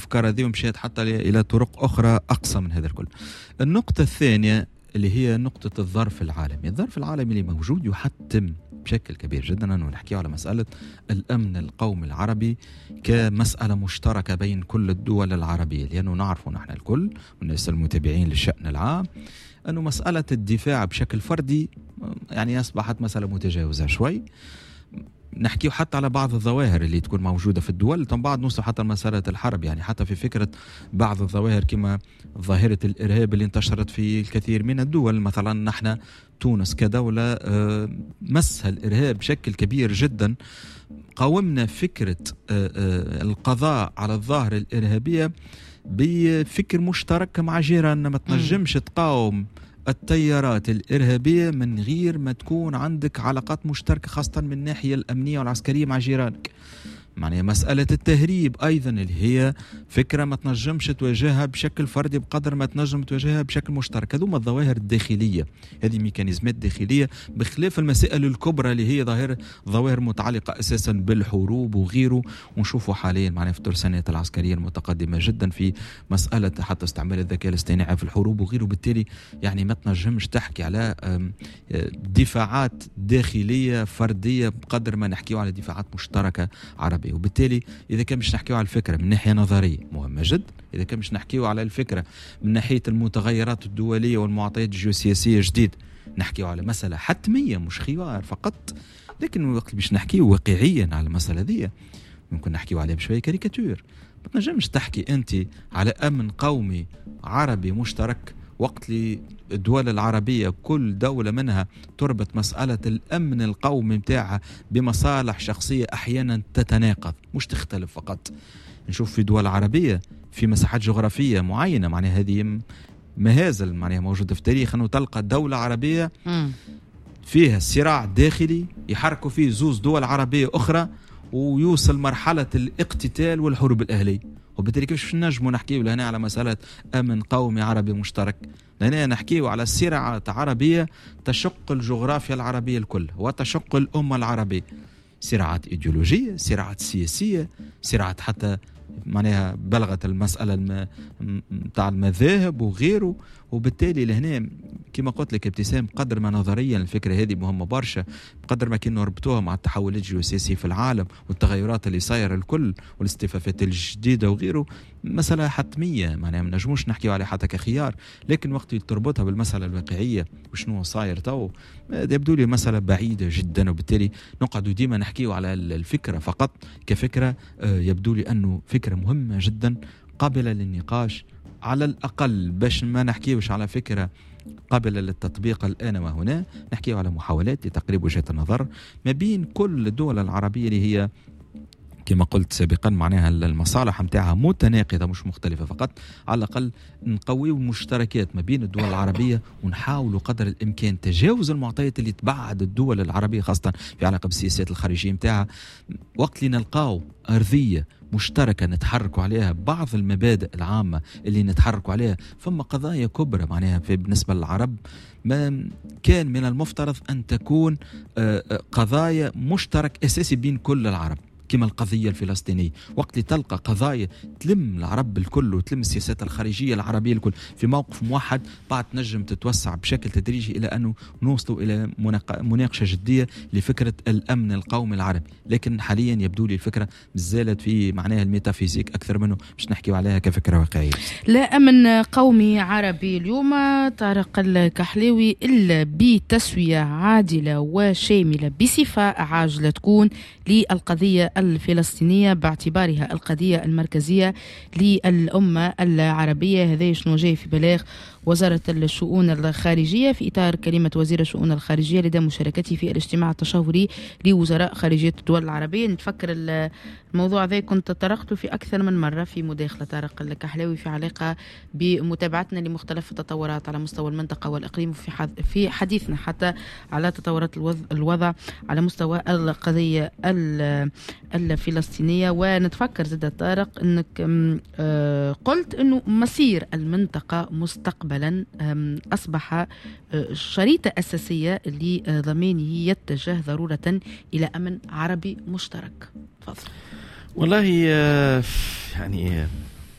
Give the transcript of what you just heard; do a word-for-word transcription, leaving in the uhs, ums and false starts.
الأفكار هذه ومشيت حتى إلى طرق أخرى أقصى من هذا الكل. النقطة الثانية اللي هي نقطة الظرف العالمي. الظرف العالمي اللي موجود يحتم بشكل كبير جدا أنه نحكي على مسألة الأمن القومي العربي كمسألة مشتركة بين كل الدول العربية، لأنه نعرف نحن الكل والناس المتابعين للشأن العام أنه مسألة الدفاع بشكل فردي يعني أصبحت مسألة متجاوزة شوي. نحكي حتى على بعض الظواهر اللي تكون موجودة في الدول، ثم بعد نوصل حتى مسألة الحرب، يعني حتى في فكرة بعض الظواهر كما ظاهرة الإرهاب اللي انتشرت في الكثير من الدول. مثلا نحن تونس كدولة مسها الإرهاب بشكل كبير جدا، قاومنا فكرة القضاء على الظاهرة الإرهابية بفكر مشترك مع جيراننا. ما تنجمش تقاوم التيارات الإرهابية من غير ما تكون عندك علاقات مشتركة، خاصة من الناحية الأمنية والعسكرية مع جيرانك. معناها مسألة التهريب أيضا اللي هي فكرة ما تنجمش تواجهها بشكل فردي بقدر ما تنجم تواجهها بشكل مشترك. هذوما الظواهر الداخلية، هذه ميكانيزمات داخلية، بخلاف المسائل الكبرى اللي هي ظاهرة ظواهر متعلقة أساسا بالحروب وغيره. ونشوفوا حاليا معنا في الترسانات العسكرية المتقدمة جدا في مسألة حتى استعمال الذكاء الاصطناعي في الحروب وغيره. بالتالي يعني ما تنجمش تحكي على دفاعات داخلية فردية بقدر ما نحكيه على دفاعات مشتركة عربية. وبالتالي إذا كان مش نحكيه على الفكرة من ناحية نظرية مهمة جدا، إذا كان مش نحكيه على الفكرة من ناحية المتغيرات الدولية والمعطيات الجيوسياسية جديد، نحكيه على مسألة حتمية مش خيار فقط. لكن وقت باش نحكيه واقعيا على المسألة دي ممكن نحكيه عليها بشوية كاريكاتير. ما تنجمش تحكي أنت على أمن قومي عربي مشترك وقت لي الدول العربية كل دولة منها تربط مسألة الأمن القومي متاعها بمصالح شخصية أحيانا تتناقض مش تختلف. فقط نشوف في دول عربية في مساحات جغرافية معينة، معناها هذه مهازل معناها موجودة في التاريخ، أنه تلقى دولة عربية فيها صراع داخلي يحركوا فيه زوز دول عربية أخرى ويوصل مرحلة الاقتتال والحروب الأهلية. وبالتالي كيفاش نجموا نحكيوا لهنا على مسألة أمن قومي عربي مشترك؟ لهنا نحكيوا على صراعات عربية تشق الجغرافيا العربية الكل وتشق الأمة العربية، صراعات إيديولوجية، صراعات سياسية، صراعات حتى معناها بلغت المسألة متاع المذاهب وغيره. وبالتالي لهنا كما قلت لك ابتسام، قدر ما نظريا الفكرة هذه مهمة برشا، بقدر ما كنا نربطوها مع التحولات الجيوسياسية في العالم والتغيرات اللي صايرة الكل والاستفافات الجديدة وغيره، مسألة حتمية معناها ما نجموش نحكي عليها حتى كخيار. لكن وقت تربطها بالمسألة الواقعية وشنو صاير تو يبدو لي مسألة بعيدة جدا. وبالتالي نقعد ديما نحكيه على الفكرة فقط كفكرة، يبدو لي أنه فكرة مهمة جدا قابلة للنقاش على الأقل، باش ما نحكيوش على فكرة قابلة للتطبيق الآن وهنا، نحكيه على محاولات لتقريب وجهات النظر ما بين كل الدول العربية اللي هي كما قلت سابقا معناها المصالح متاعها متناقضة مش مختلفة فقط. على الأقل نقوي المشتركات ما بين الدول العربية ونحاولوا قدر الإمكان تجاوز المعطيات اللي تبعد الدول العربية خاصة في علاقة بالسياسات الخارجية متاعها. وقت اللي نلقاو أرضية مشتركة نتحركوا عليها بعض المبادئ العامة اللي نتحركوا عليها، ثم قضايا كبرى معناها في بالنسبة للعرب ما كان من المفترض أن تكون قضايا مشترك أساسي بين كل العرب كما القضية الفلسطينية. وقت اللي تلقى قضايا تلم العرب الكل وتلم السياسات الخارجية العربية الكل في موقف موحد، بعد تنجم تتوسع بشكل تدريجي إلى أنه نوصلوا إلى مناقشة جدية لفكرة الأمن القومي العربي. لكن حاليا يبدو لي الفكرة مازالت في معناها الميتافيزيك أكثر منه مش نحكي عليها كفكرة واقعية. لا أمن قومي عربي اليوم طارق الكحلاوي إلا بتسوية عادلة وشاملة بصفة عاجلة تكون للقضية الفلسطينية باعتبارها القضية المركزية للأمة العربية. هذا شنو جاي في بلاغ وزارة الشؤون الخارجية في إطار كلمة وزير الشؤون الخارجية لدى مشاركته في الاجتماع التشاوري لوزراء خارجية الدول العربية. نتفكر الموضوع ذا كنت طرقته في أكثر من مرة في مداخلة طارق الكحلاوي في علاقة بمتابعتنا لمختلف التطورات على مستوى المنطقة والإقليم، في حديثنا حتى على تطورات الوضع على مستوى القضية الفلسطينية. ونتفكر زاد طارق أنك قلت أنه مصير المنطقة مستقبلا أصبح شريطة أساسية لضمانه يتجه ضرورة إلى أمن عربي مشترك. تفضل. والله يعني